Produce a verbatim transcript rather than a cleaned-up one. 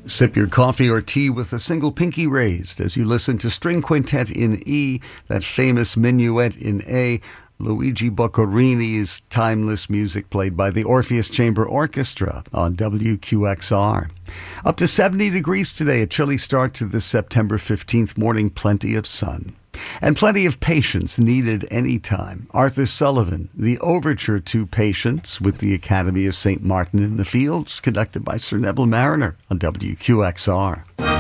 Sip your coffee or tea with a single pinky raised as you listen to String Quintet in E, that famous minuet in A, Luigi Boccherini's timeless music played by the Orpheus Chamber Orchestra on W Q X R. Up to seventy degrees today, a chilly start to this September fifteenth morning, plenty of sun. And plenty of patience needed anytime. Arthur Sullivan, the overture to Patience with the Academy of Saint Martin in the Fields, conducted by Sir Neville Marriner on W Q X R.